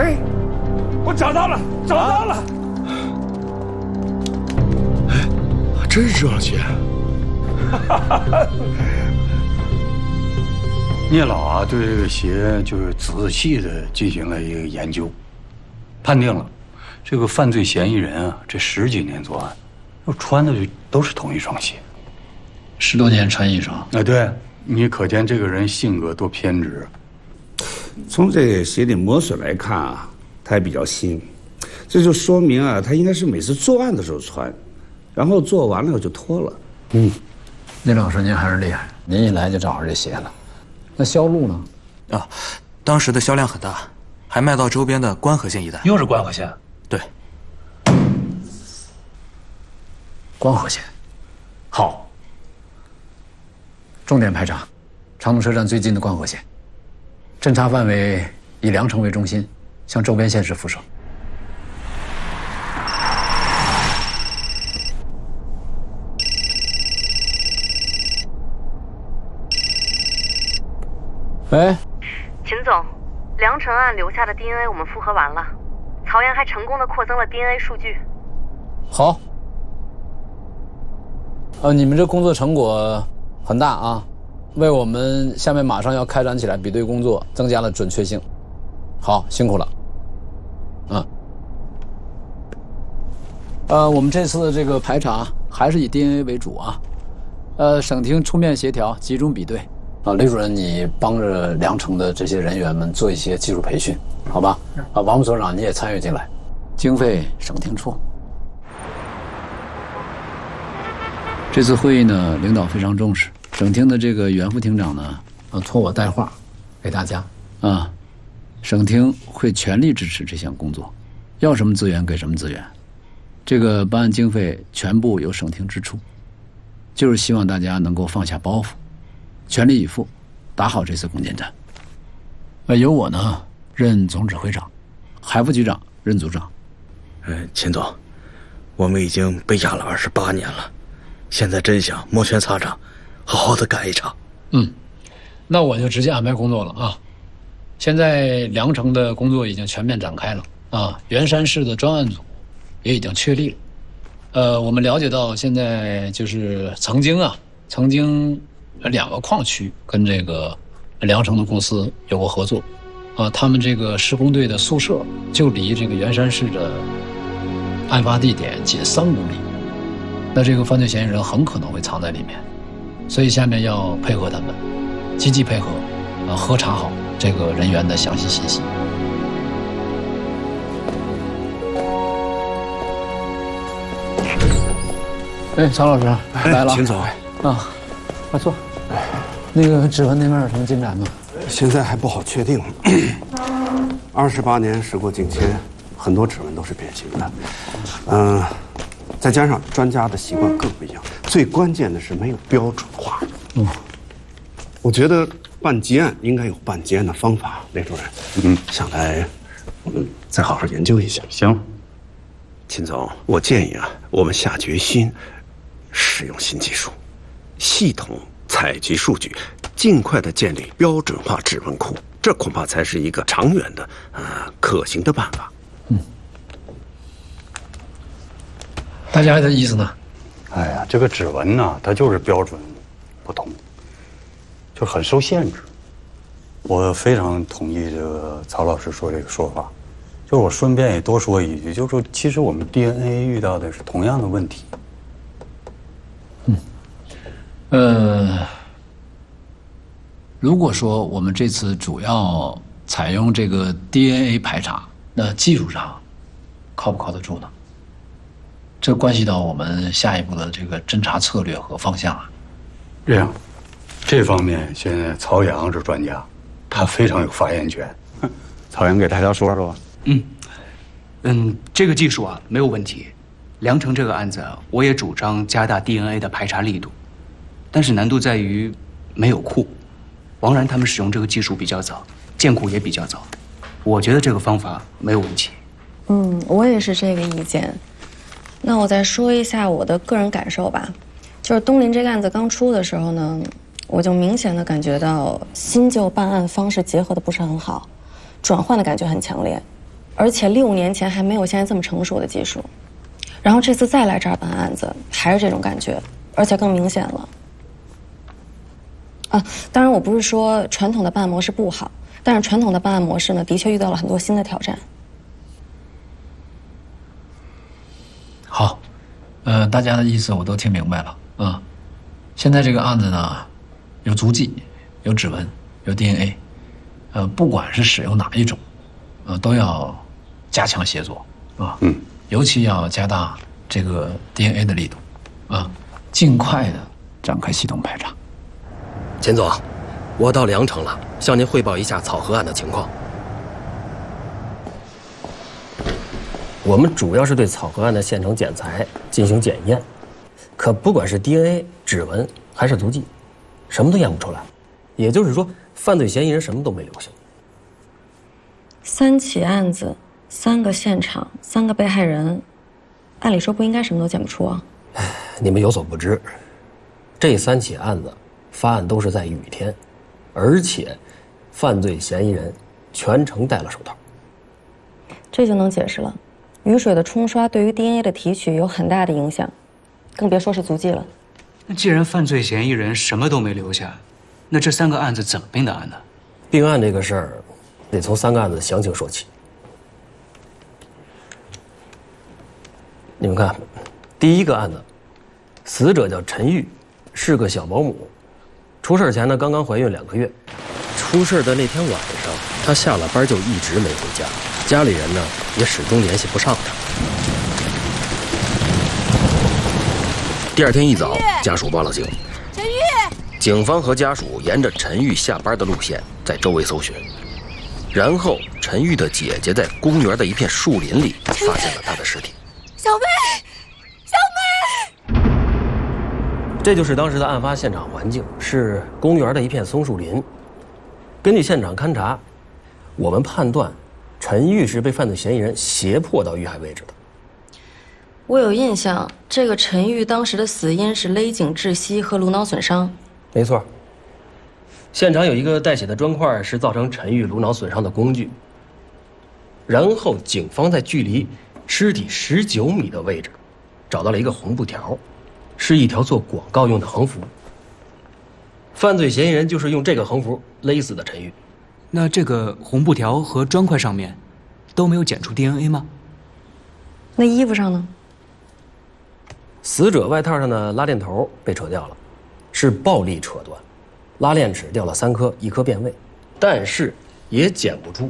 哎，我找到了，找到了！ 哎，还真是这双鞋。 聂老啊，对这个鞋就是仔细的进行了一个研究，判定了这个犯罪嫌疑人啊，这10几年作案，又穿的都是同一双鞋 ，10多年穿一双。 啊，对，你可见这个人性格多偏执。 从这个鞋底磨损来看啊，它还比较新，这就说明啊，他应该是每次作案的时候穿，然后做完了就脱了。 聂老师，您还是厉害，您一来就找着这鞋了。那销路呢？ 啊，当时的销量很大，还卖到周边的关河县一带。 又是关河县？ 对， 关河县，好。重点排查，长途车站最近的关河县，侦查范围以梁城为中心，向周边县市辐射。喂， 秦总，梁城案留下的 DNA 我们复核完了，曹岩还成功的扩增了 DNA 数据。 好。你们这工作成果很大啊，为我们下面马上要开展起来比对工作增加了准确性。好，辛苦了。我们这次的这个排查还是以 DNA 为主啊。省厅出面协调，集中比对。雷主任，你帮着梁城的这些人员们做一些技术培训，好吧？王副所长你也参与进来，经费省厅出。这次会议呢，领导非常重视，省厅的这个袁副厅长呢，托我带话给大家啊，省厅会全力支持这项工作，要什么资源给什么资源，这个办案经费全部由省厅支出，就是希望大家能够放下包袱。全力以赴，打好这次攻坚战。由我呢任总指挥长，海副局长任组长。 秦总，我们已经被压了28年了，现在真想摩拳擦掌，好好的干一场。 那我就直接安排工作了啊。现在梁城的工作已经全面展开了啊，元山市的专案组也已经确立了。我们了解到现在就是曾经2个矿区跟这个梁城的公司有过合作，他们这个施工队的宿舍就离这个元山市的案发地点仅3公里，那这个犯罪嫌疑人很可能会藏在里面，所以下面要配合他们，积极配合，核查好这个人员的详细信息。曹老师来了， 秦总啊，快坐。那个指纹那边有什么进展吗？ 现在还不好确定。28年时过境迁，很多指纹都是变形的。再加上专家的习惯各不一样，最关键的是没有标准化。我觉得办结案应该有办结案的方法。雷主任，想来我们再好好研究一下。 行， 秦总，我建议啊，我们下决心使用新技术，系统采集数据，尽快的建立标准化指纹库，这恐怕才是一个长远的、可行的办法。 大家的意思呢？ 哎呀，这个指纹呢，它就是标准不同，就很受限制。我非常同意这个曹老师说这个说法，就是我顺便也多说一句，就是说其实我们 DNA 遇到的是同样的问题。 如果说我们这次主要采用这个 DNA 排查，那技术上靠不靠得住呢？这关系到我们下一步的这个侦查策略和方向啊。 这样，这方面现在曹阳是专家，他非常有发言权。 曹阳给大家说说。 这个技术啊没有问题。梁城这个案子，我也主张加大 DNA 的排查力度，但是难度在于没有库。王然他们使用这个技术比较早，建库也比较早，我觉得这个方法没有问题。 我也是这个意见。那我再说一下我的个人感受吧，就是东林这个案子刚出的时候呢，我就明显的感觉到新旧办案方式结合的不是很好，转换的感觉很强烈。 而且6年前还没有现在这么成熟的技术。然后这次再来这儿办案子，还是这种感觉，而且更明显了。当然我不是说传统的办案模式不好，但是传统的办案模式呢，的确遇到了很多新的挑战。 好，大家的意思我都听明白了啊。现在这个案子呢，有足迹，有指纹，有 DNA， 不管是使用哪一种，都要加强协作啊。尤其要加大这个 DNA 的力度，尽快的展开系统排查。 钱总，我到梁城了，向您汇报一下草河案的情况。我们主要是对草河案的现场检材进行检验，可不管是 DNA、指纹还是足迹，什么都验不出来。也就是说，犯罪嫌疑人什么都没留下。 3起案子，3个现场，3个被害人，按理说不应该什么都检不出啊。 你们有所不知，这3起案子发案都是在雨天，而且犯罪嫌疑人全程戴了手套。 这就能解释了，雨水的冲刷对于 DNA 的提取有很大的影响，更别说是足迹了。 那既然犯罪嫌疑人什么都没留下，那这3个案子怎么并的案呢？ 并案这个事儿，得从3个案子的详情说起。你们看，第一个案子，死者叫陈玉，是个小保姆。出事前呢，刚刚怀孕2个月。出事的那天晚上，她下了班就一直没回家，家里人呢也始终联系不上她。第2天一早，家属报了警。 陈玉， 警方和家属沿着陈玉下班的路线在周围搜寻，然后陈玉的姐姐在公园的一片树林里发现了她的尸体。 小妹，小妹， 这就是当时的案发现场环境，是公园的一片松树林。根据现场勘查，我们判断陈玉是被犯罪嫌疑人胁迫到遇害位置的。 我有印象，这个陈玉当时的死因是勒颈窒息和颅脑损伤。 没错，现场有一个带血的砖块，是造成陈玉颅脑损伤的工具。然后警方在距离尸体19米的位置，找到了一个红布条，是一条做广告用的横幅。犯罪嫌疑人就是用这个横幅勒死的陈玉。 那这个红布条和砖块上面都没有检出 DNA 吗？ 那衣服上呢？ 死者外套上的拉链头被扯掉了，是暴力扯断，拉链齿掉了3颗，1颗变位，但是也检不出